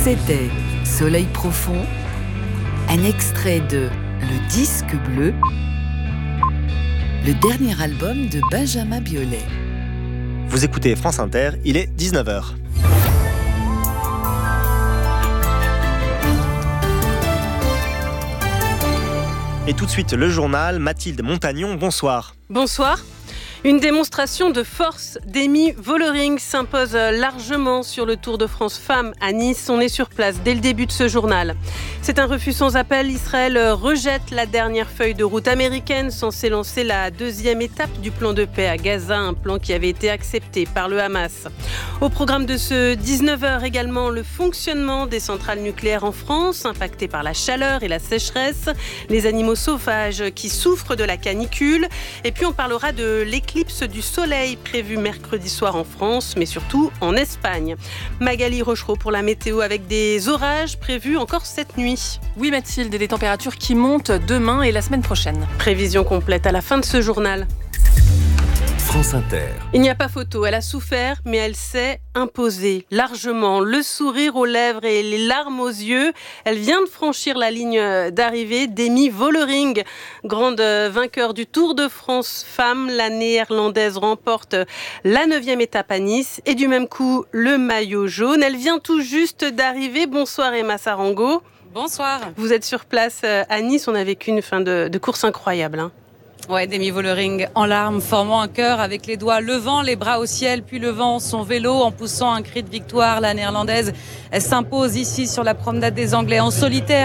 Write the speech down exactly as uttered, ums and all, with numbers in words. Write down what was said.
C'était Soleil profond, un extrait de Le disque bleu, le dernier album de Benjamin Biolay. Vous écoutez France Inter, il est dix-neuf heures. Et tout de suite, le journal, Mathilde Montagnon, bonsoir. Bonsoir. Une démonstration de force d'Amy Vollering s'impose largement sur le Tour de France Femmes à Nice. On est sur place dès le début de ce journal. C'est un refus sans appel. Israël rejette la dernière feuille de route américaine censée lancer la deuxième étape du plan de paix à Gaza, un plan qui avait été accepté par le Hamas. Au programme de ce dix-neuf heures également, le fonctionnement des centrales nucléaires en France, impactées par la chaleur et la sécheresse, les animaux sauvages qui souffrent de la canicule, et puis on parlera de l'éclipse du soleil prévu mercredi soir en France, mais surtout en Espagne. Magali Rochereau pour la météo avec des orages prévus encore cette nuit. Oui Mathilde, et des températures qui montent demain et la semaine prochaine. Prévision complète à la fin de ce journal. France Inter. Il n'y a pas photo, elle a souffert, mais elle s'est imposée largement. Le sourire aux lèvres et les larmes aux yeux. Elle vient de franchir la ligne d'arrivée d'Amy Vollering, grande vainqueur du Tour de France Femmes. La néerlandaise remporte la neuvième étape à Nice et du même coup le maillot jaune. Elle vient tout juste d'arriver. Bonsoir Emma Sarango. Bonsoir. Vous êtes sur place à Nice, on a vécu une fin de, de course incroyable. Hein. Ouais, Demi Vollering en larmes, formant un cœur avec les doigts, levant les bras au ciel, puis levant son vélo en poussant un cri de victoire. La néerlandaise elle s'impose ici sur la promenade des Anglais en solitaire.